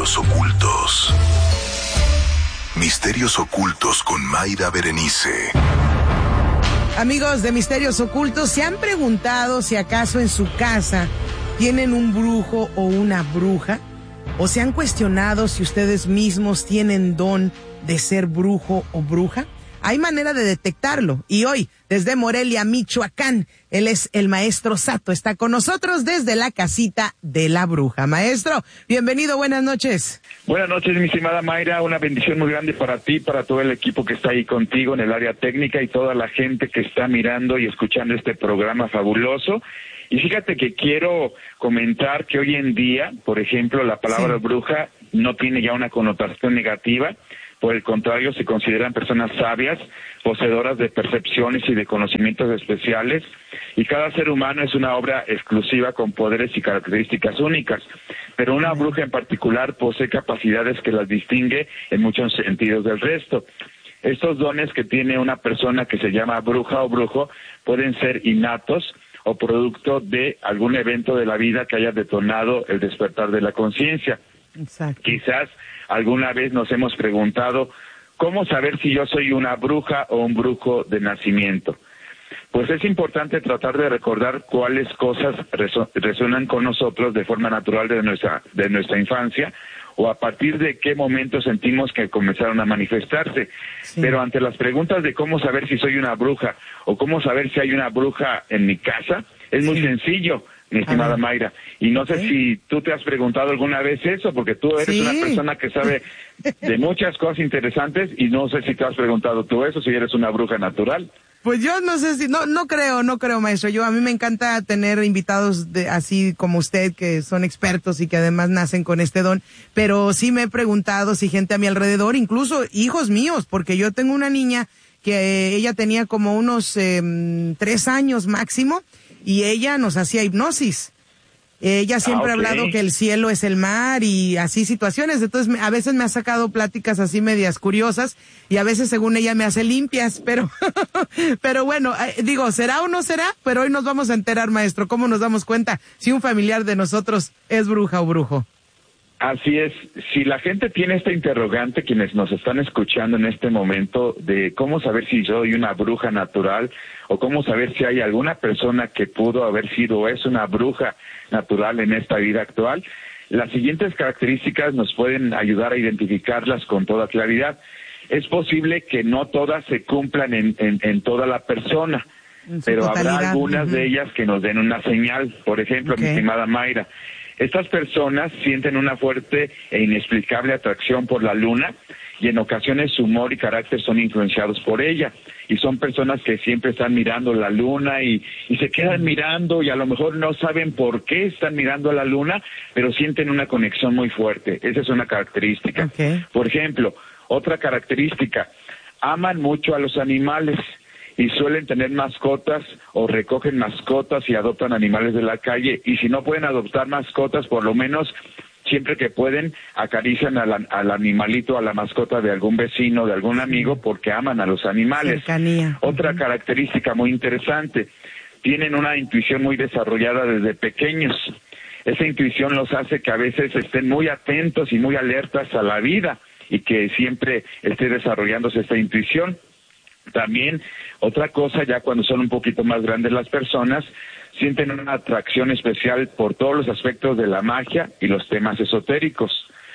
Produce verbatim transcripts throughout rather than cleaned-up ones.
Misterios ocultos. Misterios ocultos con Mayra Berenice. Amigos de Misterios Ocultos, ¿se han preguntado si acaso en su casa tienen un brujo o una bruja? ¿O se han cuestionado si ustedes mismos tienen don de ser brujo o bruja? Hay manera de detectarlo. Y hoy, desde Morelia, Michoacán, él es el maestro Sato. Está con nosotros desde la casita de la bruja. Maestro, bienvenido, buenas noches. Buenas noches, mi estimada Mayra. Una bendición muy grande para ti, para todo el equipo que está ahí contigo en el área técnica y toda la gente que está mirando y escuchando este programa fabuloso. Y fíjate que quiero comentar que hoy en día, por ejemplo, la palabra sí. bruja no tiene ya una connotación negativa. Por el contrario, se consideran personas sabias, poseedoras de percepciones y de conocimientos especiales, y cada ser humano es una obra exclusiva con poderes y características únicas, pero una bruja en particular posee capacidades que las distingue en muchos sentidos del resto. Estos dones que tiene una persona que se llama bruja o brujo pueden ser innatos o producto de algún evento de la vida que haya detonado el despertar de la conciencia. Exacto. Quizás alguna vez nos hemos preguntado, ¿cómo saber si yo soy una bruja o un brujo de nacimiento? Pues es importante tratar de recordar cuáles cosas reso- resuenan con nosotros de forma natural de nuestra, de nuestra infancia, o a partir de qué momento sentimos que comenzaron a manifestarse. Sí. Pero ante las preguntas de cómo saber si soy una bruja, o cómo saber si hay una bruja en mi casa, es muy sí. sencillo, mi estimada Mayra. Y no okay. sé si tú te has preguntado alguna vez eso, porque tú eres sí. una persona que sabe de muchas cosas interesantes, y no sé si te has preguntado tú eso, si eres una bruja natural. Pues yo no sé si, no, no creo, no creo, maestro. Yo, a mí me encanta tener invitados de, así como usted, que son expertos y que además nacen con este don, pero sí me he preguntado si gente a mi alrededor, incluso hijos míos, porque yo tengo una niña que eh, ella tenía como unos eh, tres años máximo, y ella nos hacía hipnosis. Ella siempre ah, okay. ha hablado que el cielo es el mar y así situaciones, entonces a veces me ha sacado pláticas así medias curiosas y a veces según ella me hace limpias, pero pero bueno, eh, digo, ¿será o no será? Pero hoy nos vamos a enterar, maestro, ¿cómo nos damos cuenta si un familiar de nosotros es bruja o brujo? Así es, si la gente tiene esta interrogante, quienes nos están escuchando en este momento, de cómo saber si soy una bruja natural, o cómo saber si hay alguna persona que pudo haber sido o es una bruja natural en esta vida actual, las siguientes características nos pueden ayudar a identificarlas con toda claridad. Es posible que no todas se cumplan en, en, en toda la persona, pero totalidad. Habrá algunas uh-huh. de ellas que nos den una señal. Por ejemplo, okay. mi estimada Mayra, estas personas sienten una fuerte e inexplicable atracción por la luna, y en ocasiones su humor y carácter son influenciados por ella, y son personas que siempre están mirando la luna y, y se quedan mirando, y a lo mejor no saben por qué están mirando a la luna, pero sienten una conexión muy fuerte. Esa es una característica. Okay. Por ejemplo, otra característica, aman mucho a los animales y suelen tener mascotas o recogen mascotas y adoptan animales de la calle, y si no pueden adoptar mascotas, por lo menos siempre que pueden acarician al, al animalito, a la mascota de algún vecino, de algún amigo, porque aman a los animales. Cercanía. Otra uh-huh. característica muy interesante, tienen una intuición muy desarrollada desde pequeños. Esa intuición los hace que a veces estén muy atentos y muy alertas a la vida, y que siempre esté desarrollándose esta intuición. También, otra cosa, ya cuando son un poquito más grandes las personas, sienten una atracción especial por todos los aspectos de la magia y los temas esotéricos.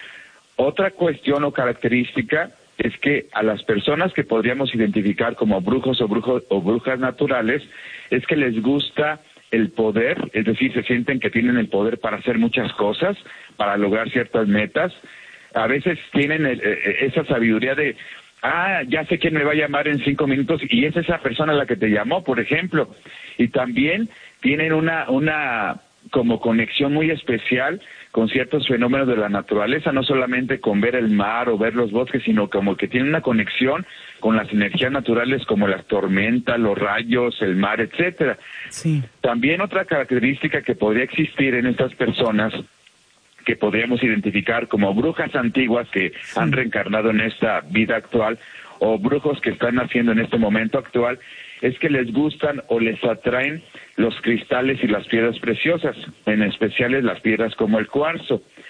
Otra cuestión o característica es que a las personas que podríamos identificar como brujos o, brujos, o brujas naturales, es que les gusta el poder, es decir, se sienten que tienen el poder para hacer muchas cosas, para lograr ciertas metas. A veces tienen el, esa sabiduría de, ah, ya sé quién me va a llamar en cinco minutos, y es esa persona la que te llamó, por ejemplo. Y también tienen una, una como conexión muy especial con ciertos fenómenos de la naturaleza, no solamente con ver el mar o ver los bosques, sino como que tienen una conexión con las energías naturales como las tormentas, los rayos, el mar, etcétera. Sí. También otra característica que podría existir en estas personas, que podríamos identificar como brujas antiguas que sí. han reencarnado en esta vida actual, o brujos que están naciendo en este momento actual, es que les gustan o les atraen los cristales y las piedras preciosas, en especial las piedras como el cuarzo.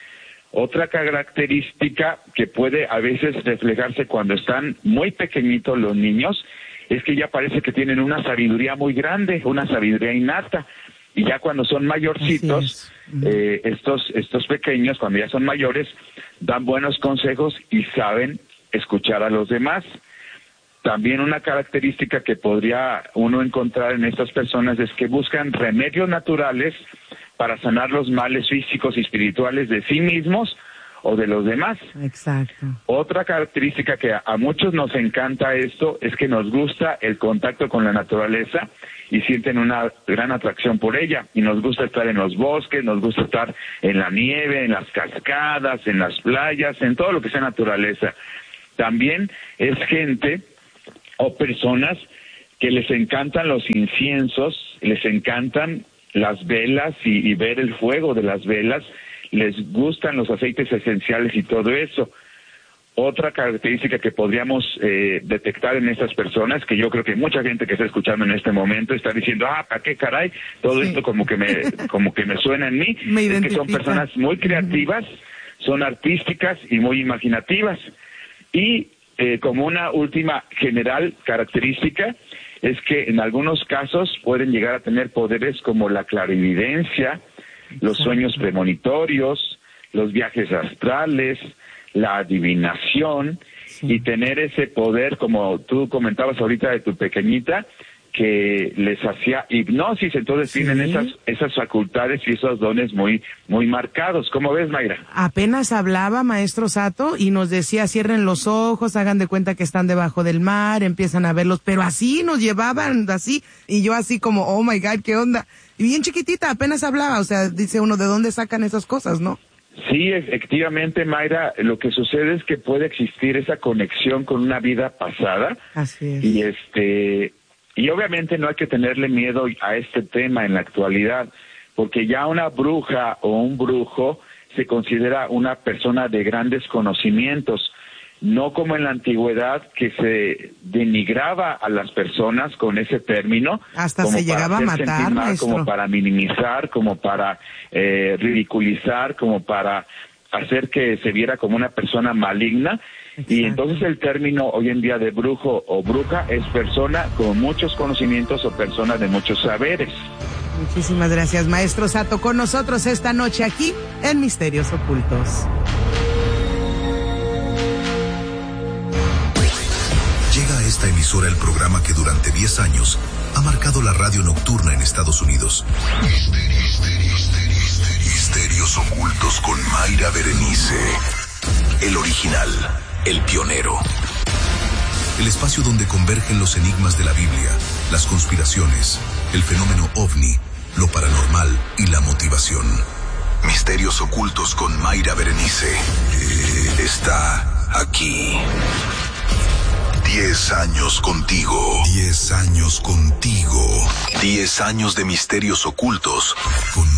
Otra característica que puede a veces reflejarse cuando están muy pequeñitos los niños es que ya parece que tienen una sabiduría muy grande, una sabiduría innata. Y ya cuando son mayorcitos, eh, estos, estos pequeños, cuando ya son mayores, dan buenos consejos y saben escuchar a los demás. También una característica que podría uno encontrar en estas personas es que buscan remedios naturales para sanar los males físicos y espirituales de sí mismos o de los demás. Exacto. Otra característica que a, a muchos nos encanta esto es que nos gusta el contacto con la naturaleza y sienten una gran atracción por ella. Y nos gusta estar en los bosques, nos gusta estar en la nieve, en las cascadas, en las playas, en todo lo que sea naturaleza. También es gente o personas que les encantan los inciensos, les encantan las velas y, y ver el fuego de las velas, les gustan los aceites esenciales y todo eso. Otra característica que podríamos eh, detectar en estas personas, que yo creo que mucha gente que está escuchando en este momento está diciendo, ah, ¿para qué caray? Todo sí. esto como que me como que me suena en mí, me es que son personas muy creativas, son artísticas y muy imaginativas. Y eh, como una última general característica, es que en algunos casos pueden llegar a tener poderes como la clarividencia, los sueños premonitorios, los viajes astrales, la adivinación, sí. y tener ese poder, como tú comentabas ahorita de tu pequeñita, que les hacía hipnosis. Entonces sí. tienen esas esas facultades y esos dones muy muy marcados. ¿Cómo ves, Mayra? Apenas hablaba Maestro Sato y nos decía, cierren los ojos, hagan de cuenta que están debajo del mar, empiezan a verlos, pero así nos llevaban, así, y yo así como, oh my God, ¿qué onda? Y bien chiquitita, apenas hablaba, o sea, dice uno, ¿de dónde sacan esas cosas, no? Sí, efectivamente, Mayra, lo que sucede es que puede existir esa conexión con una vida pasada. Así es. Y este... Y obviamente no hay que tenerle miedo a este tema en la actualidad, porque ya una bruja o un brujo se considera una persona de grandes conocimientos, no como en la antigüedad que se denigraba a las personas con ese término. Hasta se llegaba a matar, maestro. Como para minimizar, como para eh, ridiculizar, como para hacer que se viera como una persona maligna. Exacto. Y entonces el término hoy en día de brujo o bruja es persona con muchos conocimientos o persona de muchos saberes. Muchísimas gracias, Maestro Sato, con nosotros esta noche aquí en Misterios Ocultos. Llega a esta emisora el programa que durante diez años ha marcado la radio nocturna en Estados Unidos. Misterios, misterios, misterios, misterios Ocultos con Mayra Berenice. El original. El pionero. El espacio donde convergen los enigmas de la Biblia, las conspiraciones, el fenómeno ovni, lo paranormal y la motivación. Misterios Ocultos con Mayra Berenice. Él está aquí. Diez años contigo. Diez años contigo. Diez años de Misterios Ocultos con